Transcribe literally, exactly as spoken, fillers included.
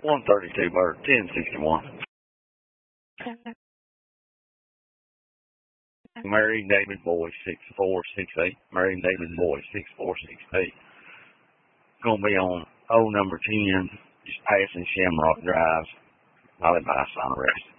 one thirty-two Bird, ten sixty-one. Mary David Boy, six four six eight. Mary David Boy, six four six eight. Gonna be on O number ten, just passing Shamrock Drive. I'll advise on the rest.